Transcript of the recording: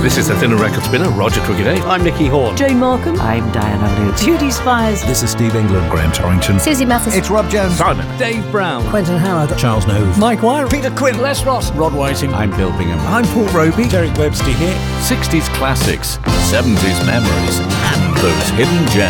This is the Thinner Record Spinner, Roger Crickeday. I'm Nicky Horn. Jane Markham. I'm Diana Lute. Judy Spires. This is Steve England. Graham Torrington. Susie Mathis. It's Rob Jones. Simon. Dave Brown. Quentin Howard. Charles Nove. Mike Wire. Peter Quinn. Les Ross. Rod Whiting. I'm Bill Bingham. I'm Paul Roby. Derek Webster here. 60s classics, 70s memories, and those hidden gems.